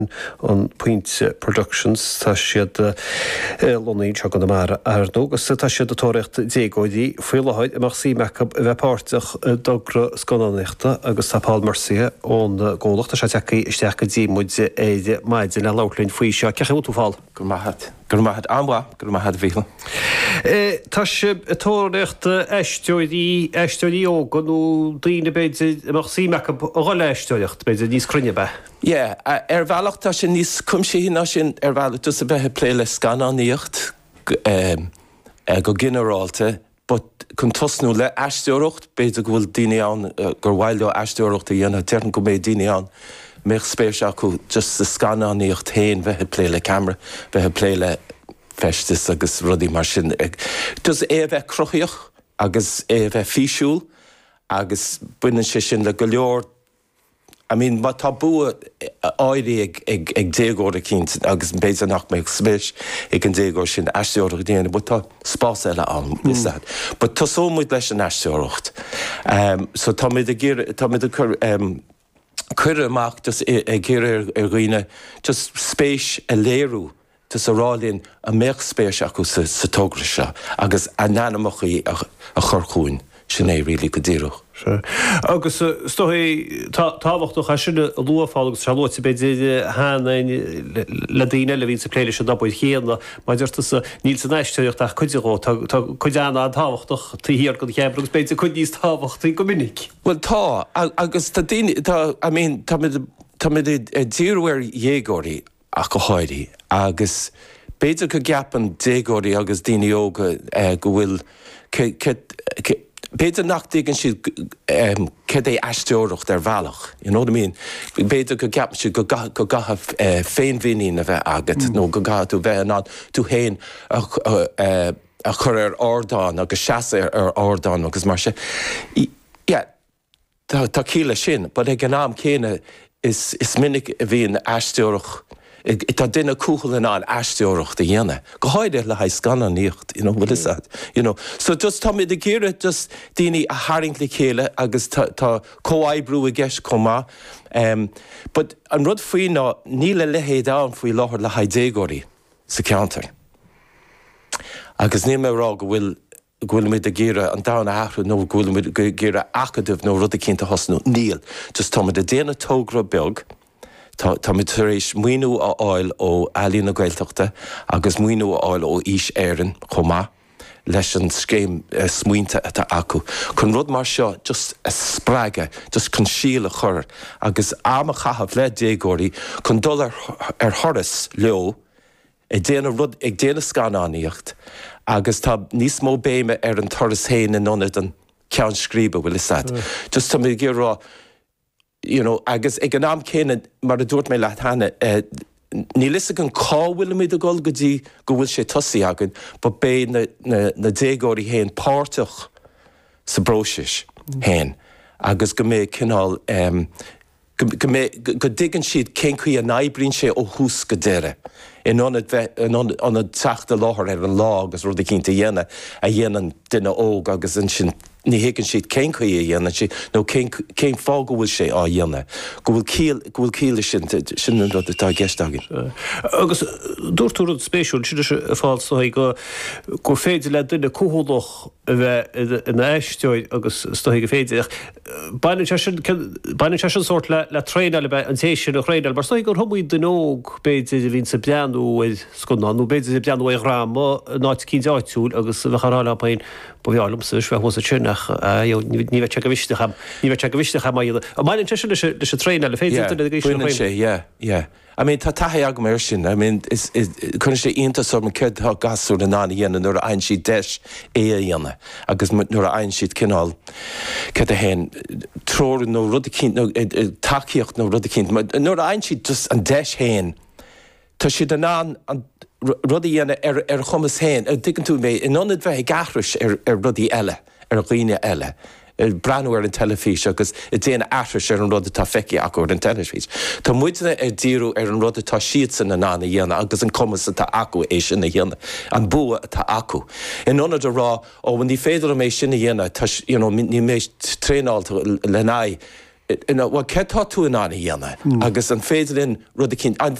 an Point Productions tá siad Lonaí se go mar ardógus tá siad atóirecht dégóidí fuileáid amach sí me bheitpáirteach dogra scanánachta agus tápáil marsia ón ggólacht a se techaí isteach go dímuide éide maidin le lálinn faoi seo cecha útúfáil. Gur maithad anmha gur maithad bhíhil. Tá se atóirecht eisteoidí óganú daoine beidir amach sí me gáil eisteoirecht beidir níos crunne be. Yeah, bhealach tá sin níos cumsí ná sin bhealach dus a bheith pléile scanáníocht go generálte, but chun tosnú le eisteoirecht beidir go bhfuil daine an gur bhhailú eisteoirecht a dhéanamh tearn go méid daine an méich spéir acu just sa scanáníocht tain bheith pléile camera, bheith pléile festis agus rudí mar sin. Dus bheith crochíoch agus bheith físiúil agus buine sé sin le go leor. I mean, ma tá bua áirí ag dégóir a cínt agus béidir nach méid spéis ag an dégóir sin eisteoireach déana, but tá spás eile an, is that. But tá sómúid leis an eisteoireacht. So tá mid a cur amach just ag géir ar ghuiine just spéis a léirú dus a rálinn a méich spéis acu sa tógra se agus a nanamachaí a chorchúin. Sin é rilí go ddíireach. Agus stohí táhachtach a sinna luafáil agus seálóti beidir hána le daine le vín sa pléile se dabbaid chéanna, má deirta sa níl san eisteoireacht ach chuidirá tá chuideanna an táhachtach tíhíar go cheabra agus beidir chuid níos táhachtaí go minic. Well tá agus tá daine tá mid ddíorhar dhégóirí ach go háirí agus beidir go gapan dégóirí agus daine óga go bhfuil Beidir nach digan siad ced é eisteoireacht ar bhealach, you know what I mean? Beidir go gapan siad go gatha féinmhíní a bheith agat, nó go gatha tú bheith ná tú héin a chur ar ordáin agus seasa ar ordáin agus mar se. Tá cíle sin, but ag an am céine is minic a bhíon eisteoireach. Tá duine cúchail an eisteoireacht a dhéana. Go háidir le haid scanáníocht, what is that? So just tá mid a géire just daoine a haingla chéile agus tá cóhaidbrú a gceist comá. But an rud faoi ná níle lehéad an faoi láthir le haid dégóirí sa counter. Agus ní mérá go bhfuil mid a géire an dána aithre nó bhfuil mid géire acadamh nó rud a cinnta hosnú níl. Just tá mid a déana tógra beag. Tá mid éis muoinú á áil ó ealaí na Gaeltachta agus muoinú á áil ó ís éireann chomá leis an scéim smaointe atá acu. Chun rud mar seo just a sppraige, just chun síl a chur agus am a chahabh le dégóirí chun dul ar thoras leo ag déana scanáníocht agus tá níos mó béime ar an thoras héin in nonad an ceann scríbe bhfuil is that. Just tá mid gurrá agus ag an am céine mar a dúirt mé leat hána, ní lisa an cáhfuil mid a gáil go dtí go bhfuil sé tosaí agan, ba bé na dégóirí héin páirteach sa bróisis héin, agus go mé cinál go digan siad cén chuí a naibrín sé ó hús go deire. In anad teachta láthir ar an lá agus rud a cinnta dhéana a dhéanaan duine óg agus an sin ní héann siad cén chuí a dhéana si nó cén fá go bhfuil sé á dhéana. Go bhfuil cíle sin an rud atá gceistagin. Agus dúirtúr spéisiúil si a fáil go féidir le duine cúthúlach a bheith in eisteoid agus stoigh go féidir. Bainne sin sort le tréile le an tééis sin a chréile, mar stoigh gur thomúid den óg beidir vín sa beanú sconanú beidir sa beanú ag rám náid cín áitiúil agus bheitcharála pain bhhealm sa bheith hos a sinach ní bheith te go bhiste maile. A mailinn te sin leis a tréine le féidir sé. I mean, tá taithí agam ar sin. I mean, chun sé iontas som an céad tá gasú na nána dhéana nuair a aon siad deis é a dhéana agus nuair a aon siad cinál céad a héin tróir nó rud a cint nó takeíocht nó rud a cint. Nuair a aon siad just an deis héin, tá siad an rud a dhéana ar chumas héin, digan tú mé in anad bheith gathris ar rudí eile, ar ghuine eile. Breanúir an telefís agus i déana aithris ar an rud atá feici acu ar an telefís. Tá muidena ar díú ar an rud atá siad san na nána dhéana agus an commas atá acu é sin na dhéana, an bua atá acu. In anad a rá, ó bhain ní féidir mé sin na dhéana, ní mé tréáilta le náid bhil cetá tú in ána dhéana agus an féidirlinn rud a cin